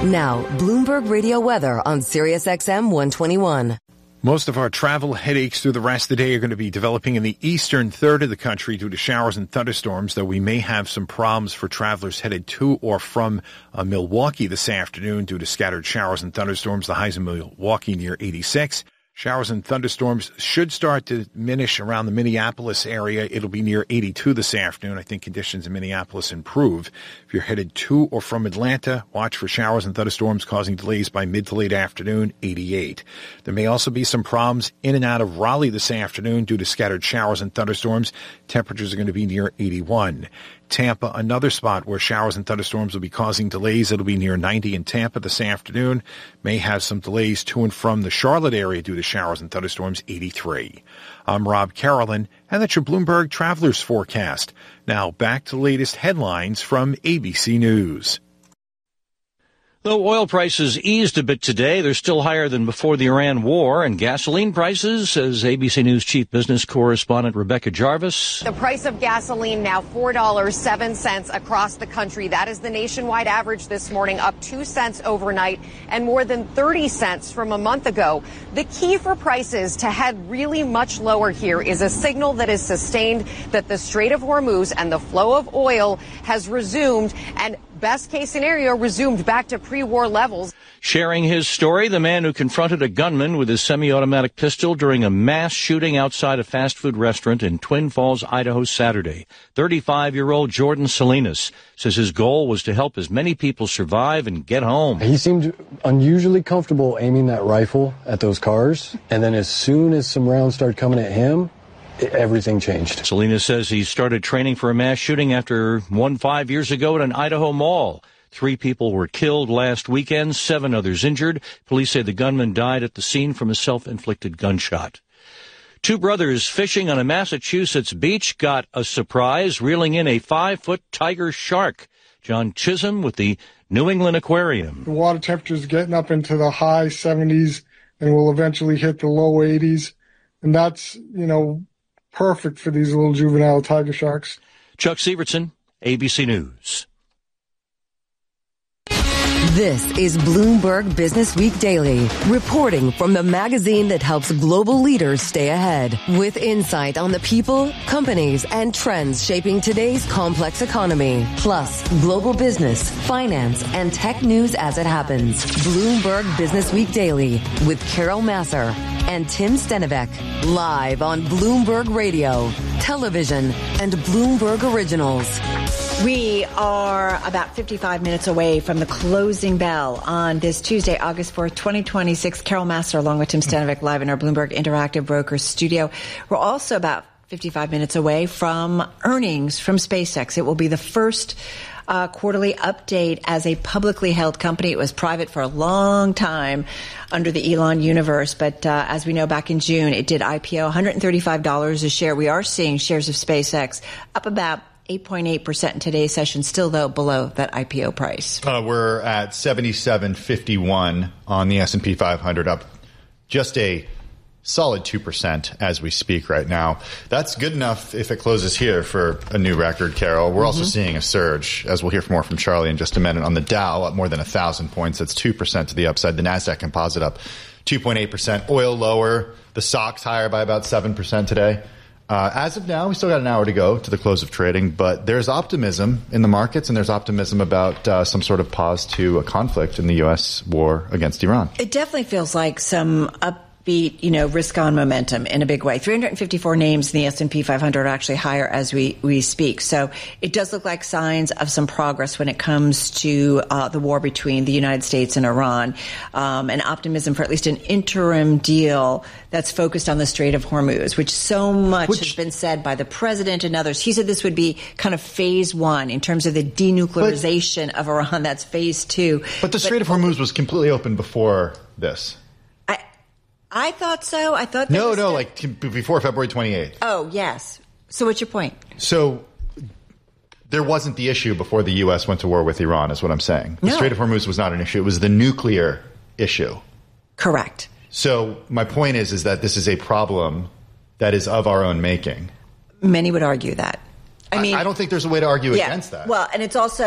Now, Bloomberg Radio weather on Sirius XM 121. Most of our travel headaches through the rest of the day are going to be developing in the eastern third of the country due to showers and thunderstorms, though we may have some problems for travelers headed to or from Milwaukee this afternoon due to scattered showers and thunderstorms. The highs in Milwaukee near 86. Showers and thunderstorms should start to diminish around the Minneapolis area. It'll be near 82 this afternoon. I think conditions in Minneapolis improve. If you're headed to or from Atlanta, watch for showers and thunderstorms causing delays by mid to late afternoon, 88. There may also be some problems in and out of Raleigh this afternoon due to scattered showers and thunderstorms. Temperatures are going to be near 81. Tampa, another spot where showers and thunderstorms will be causing delays. It'll be near 90 in Tampa this afternoon. May have some delays to and from the Charlotte area due to showers and thunderstorms, 83. I'm Rob Carolyn, and that's your Bloomberg Travelers Forecast. Now back to the latest headlines from ABC News. Though oil prices eased a bit today, they're still higher than before the Iran war. And gasoline prices, says ABC News chief business correspondent Rebecca Jarvis. The price of gasoline now $4.07 across the country. That is the nationwide average this morning, up 2 cents overnight and more than 30 cents from a month ago. The key for prices to head really much lower here is a signal that is sustained that the Strait of Hormuz and the flow of oil has resumed, and best case scenario, resumed back to pre-war levels. Sharing his story, the man who confronted a gunman with his semi-automatic pistol during a mass shooting outside a fast food restaurant in Twin Falls, Idaho, Saturday. 35-year-old Jordan Salinas says his goal was to help as many people survive and get home. He seemed unusually comfortable aiming that rifle at those cars, and then as soon as some rounds started coming at him, everything changed. Salinas says he started training for a mass shooting after one 5 years ago at an Idaho mall. 3 people were killed last weekend, 7 others injured. Police say the gunman died at the scene from a self-inflicted gunshot. 2 brothers fishing on a Massachusetts beach got a surprise, reeling in a 5-foot tiger shark. John Chisholm with the New England Aquarium. The water temperature is getting up into the high 70s and will eventually hit the low 80s. And that's, perfect for these little juvenile tiger sharks. Chuck Sievertson, ABC News. This is Bloomberg Business Week Daily, reporting from the magazine that helps global leaders stay ahead, with insight on the people, companies, and trends shaping today's complex economy, plus global business, finance, and tech news as it happens. Bloomberg Business Week Daily with Carol Massar and Tim Stenivek, live on Bloomberg Radio, television, and Bloomberg Originals. We are about 55 minutes away from the closing bell on this Tuesday, August 4th, 2026. Carol Massar along with Tim Stenivek live in our Bloomberg Interactive Brokers studio. We're also about 55 minutes away from earnings from SpaceX. It will be the first quarterly update as a publicly held company. It was private for a long time under the Elon universe, but as we know, back in June, it did IPO, $135 a share. We are seeing shares of SpaceX up about 8.8% in today's session, still, though, below that IPO price. We're at 77.51 on the S&P 500, up just a solid 2% as we speak right now. That's good enough if it closes here for a new record, Carol. We're also seeing a surge, as we'll hear more from Charlie in just a minute, on the Dow, up more than 1,000 points. That's 2% to the upside. The NASDAQ Composite up 2.8%. Oil lower. The SOX higher by about 7% today. As of now, we still got an hour to go to the close of trading, but there's optimism in the markets, and there's optimism about some sort of pause to a conflict in the U.S. war against Iran. It definitely feels like some upbeat, risk-on momentum in a big way. 354 names in the S&P 500 are actually higher as we speak. So it does look like signs of some progress when it comes to the war between the United States and Iran, and optimism for at least an interim deal that's focused on the Strait of Hormuz, which so much has been said by the president and others. He said this would be kind of phase 1 in terms of the denuclearization of Iran. That's phase 2. But the Strait of Hormuz was completely open before this. I thought so. I thought before February 28th. Oh, yes. So what's your point? So there wasn't the issue before the U.S. went to war with Iran, is what I'm saying. The Strait of Hormuz was not an issue. It was the nuclear issue. Correct. So my point is that this is a problem that is of our own making. Many would argue that. I mean, I don't think there's a way to argue against that. Well, and it's also